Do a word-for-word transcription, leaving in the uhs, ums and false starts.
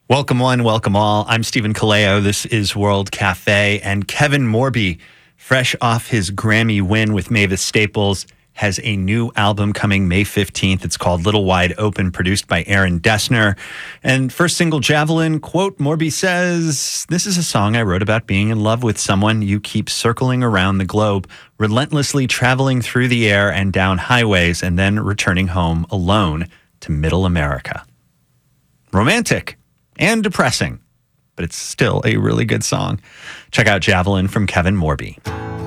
Welcome one, welcome all. I'm Stephen Kaleo. This is World Cafe. And Kevin Morby, fresh off his Grammy win with Mavis Staples, has a new album coming May fifteenth. It's called Little Wide Open, produced by Aaron Dessner. And first single, Javelin, quote, Morby says, "This is a song I wrote about being in love with someone you keep circling around the globe, relentlessly traveling through the air and down highways, and then returning home alone to middle America." Romantic and depressing, but it's still a really good song. Check out Javelin from Kevin Morby.